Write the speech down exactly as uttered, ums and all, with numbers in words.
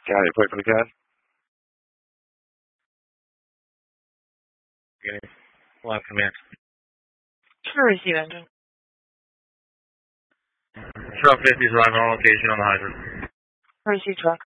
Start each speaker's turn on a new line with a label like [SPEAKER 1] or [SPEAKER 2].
[SPEAKER 1] Got it. Wait for the card. Okay. Live command.
[SPEAKER 2] Sure, receive engine.
[SPEAKER 1] Truck fifty is arriving on location on the hydrant.
[SPEAKER 2] Receive truck.